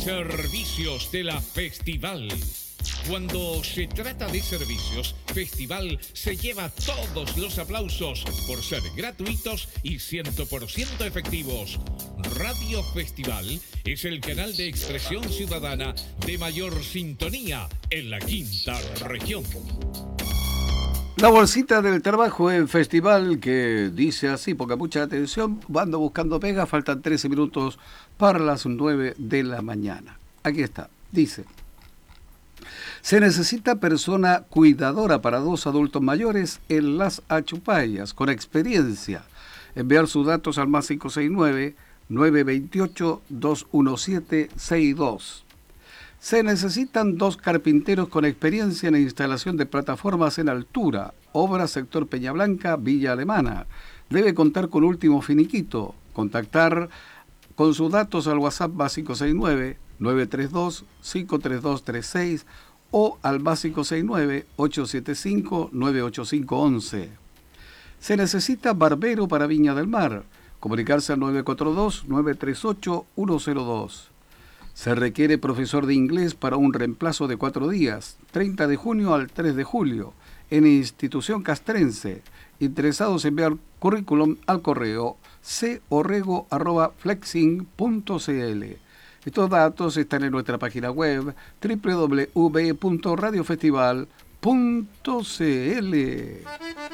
Servicios de la Festival. Cuando se trata de servicios, Festival se lleva todos los aplausos por ser gratuitos y 100% efectivos. Radio Festival es el canal de expresión ciudadana de mayor sintonía en la quinta región. La bolsita del trabajo en Festival, que dice así, ponga mucha atención, ando buscando pega, faltan 13 minutos para las 9 de la mañana. Aquí está, dice: se necesita persona cuidadora para 2 adultos mayores en Las Achupayas, con experiencia. Enviar sus datos al más 569-928-21762. Se necesitan 2 carpinteros con experiencia en instalación de plataformas en altura. Obra sector Peñablanca, Villa Alemana. Debe contar con último finiquito. Contactar con sus datos al WhatsApp más 569-932-53236 o al más 569-875-98511. Se necesita barbero para Viña del Mar. Comunicarse al 942-938-102. Se requiere profesor de inglés para un reemplazo de 4 días, 30 de junio al 3 de julio, en institución castrense. Interesados en enviar currículum al correo corrego@flexing.cl. Estos datos están en nuestra página web www.radiofestival.cl.